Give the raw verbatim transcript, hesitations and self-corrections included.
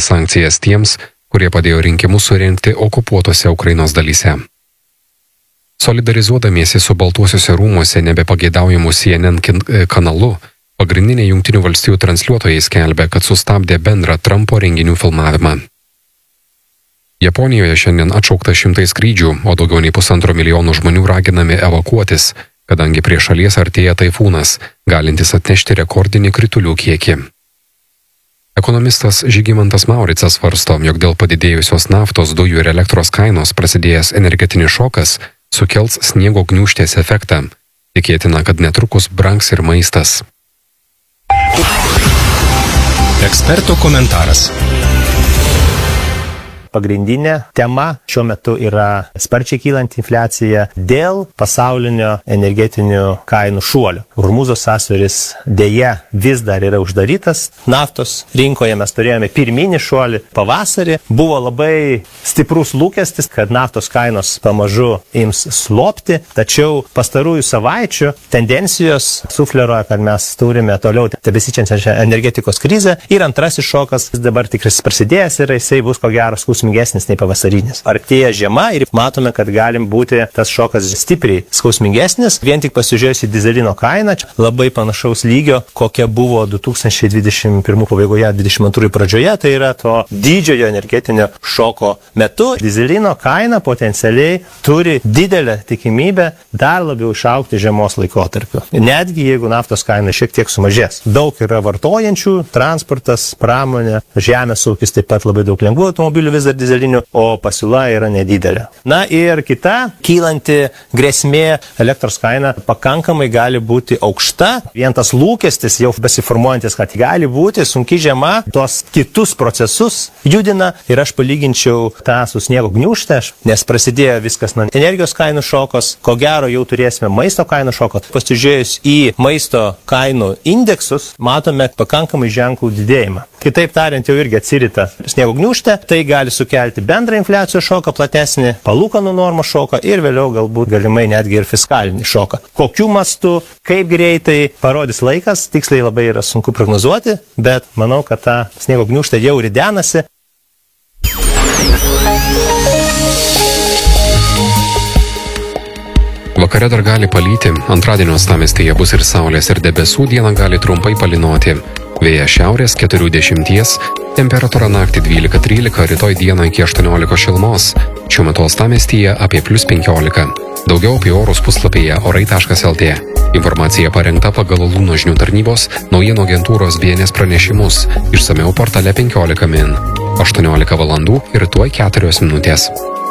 sankcijas tiems, kurie padėjo rinkimus surengti okupuotose Ukrainos dalyse. Solidarizuodamiesi su Baltuosiuose rūmuose nebepageidaujamu C N N kanalu, pagrindiniai Jungtinių valstijų transliuotojai skelbia, kad sustabdė bendrą Trumpo renginių filmavimą. Japonijoje šiandien atšaukta šimtai skrydžių, o daugiau nei pusantro milijono žmonių raginami evakuotis, kadangi prie šalies artėja taifūnas, galintis atnešti rekordinį kritulių kiekį. Ekonomistas Žygimantas Mauricas svarsto, jog dėl padidėjusios naftos, dujų ir elektros kainos prasidėjęs energetinis šokas sukels sniego gniūžtės efektą. Tikėtina, kad netrukus brangs ir maistas. Eksperto komentaras. Pagrindinė tema šiuo metu yra sparčiai kylanti infliacija dėl pasaulinio energetinių kainų šuolio. Hormūzo sąsiauris dėja vis dar yra uždarytas. Naftos rinkoje mes turėjome pirminį šuolį pavasarį. Buvo labai stiprus lūkestis, kad naftos kainos pamažu ims slopti, tačiau pastarųjų savaičių tendencijos sufleruoja, kad mes turime toliau tebesičiančią energetikos krizę ir antrasis šokas dabar tikrai prasidėjęs ir jisai bus ko gero skausmingesnis nei pavasarinis. Artėja žiema ir matome, kad galim būti tas šokas stipriai skausmingesnis. Vien tik pasižiūrėjus į dizelino kainą, labai panašaus lygio, kokia buvo du tūkstančiai dvidešimt pirmų pabaigoje, dvidešimt antrųjų pradžioje, tai yra to didžiojo energetinio šoko metu. Dizelino kaina potencialiai turi didelę tikimybę dar labiau išaugti žiemos laikotarpiu. Netgi jeigu naftos kaina šiek tiek sumažės. Daug yra vartojančių, transportas, pramonė, žemės ūkis, taip pat labai daug lengvų automobilių vis dar dizelinių, o pasiūla yra nedidelė. Na ir kita kylanti grėsmė, elektros kaina pakankamai gali būti aukšta. Vien tas lūkestis jau besiformuojantis, kad gali būti sunki žiema, tos kitus procesus judina ir aš palyginčiau tą su sniego gniūžte, nes prasidėjo viskas nuo energijos kainų šokos, ko gero jau turėsime maisto kainų šoko. Pasižiūrėjus į maisto kainų indeksus, matome pakankamai ženklų didėjimą. Kitaip tariant, jau irgi atsirita sniego gniūžtė, tai gali sukelti bendrą infliacijos šoką, platesnį palūkanų normos šoką ir vėliau galbūt galimai netgi ir fiskalinį šoką. Kokiu mastu, kaip greitai parodys laikas, tiksliai labai yra sunku prognozuoti, bet manau, kad ta sniego gniūžtė jau ridenasi. Vakare dar gali palyti, antradienio uostamiestyje bus ir saulės ir debesų, dieną gali trumpai palynoti. Vėjas šiaurės keturi dešimties, temperatūra naktį dvylika trylika, rytoj dieną iki aštuoniolika šilumos. Šiuo metu uostamiestyje apie plius penkiolika. Daugiau apie orus puslapyje orai taškas el tė. Informacija parengta pagal Luno žinių tarnybos naujienų agentūros B N S pranešimus. Išsamiau portale penkiolika min. aštuoniolika valandų ir tuoj keturios minutės.